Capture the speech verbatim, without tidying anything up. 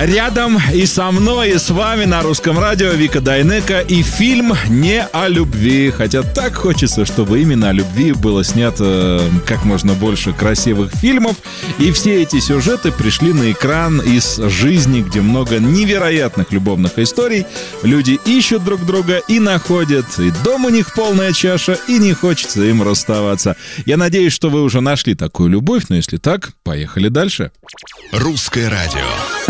Рядом и со мной, и с вами на Русском радио Вика Дайнеко и фильм «Не о любви». Хотя так хочется, чтобы именно о любви было снято как можно больше красивых фильмов. И все эти сюжеты пришли на экран из жизни, где много невероятных любовных историй. Люди ищут друг друга и находят. И дом у них полная чаша, и не хочется им расставаться. Я надеюсь, что вы уже нашли такую любовь, но если так, поехали дальше. Русское радио.